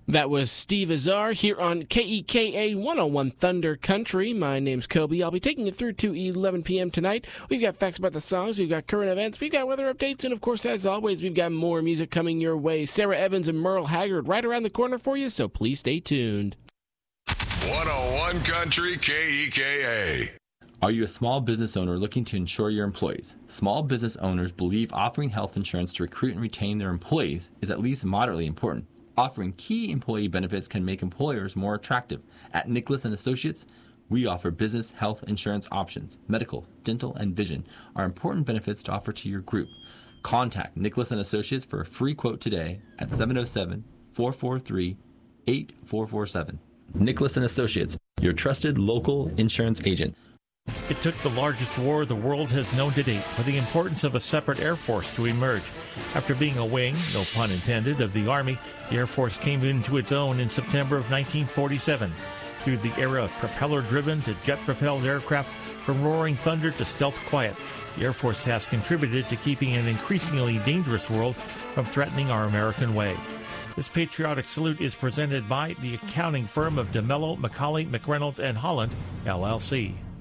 That was Steve Azar here on KEKA 101 Thunder Country. My name's Kobe. I'll be taking you through to 11 p.m. tonight. We've got facts about the songs, we've got current events, we've got weather updates, and of course, as always, we've got more music coming your way. Sarah Evans and Merle Haggard right around the corner for you, so please stay tuned. 101 Country KEKA. Are you a small business owner looking to insure your employees? Small business owners believe offering health insurance to recruit and retain their employees is at least moderately important. Offering key employee benefits can make employers more attractive. At Nicholas & Associates, we offer business health insurance options. Medical, dental, and vision are important benefits to offer to your group. Contact Nicholas & Associates for a free quote today at 707-443-8447. Nicholas & Associates, your trusted local insurance agent. It took the largest war the world has known to date for the importance of a separate Air Force to emerge. After being a wing, no pun intended, of the Army, the Air Force came into its own in September of 1947. Through the era of propeller-driven to jet-propelled aircraft, from roaring thunder to stealth quiet, the Air Force has contributed to keeping an increasingly dangerous world from threatening our American way. This patriotic salute is presented by the accounting firm of DeMello, McCauley, McReynolds, and Holland, LLC.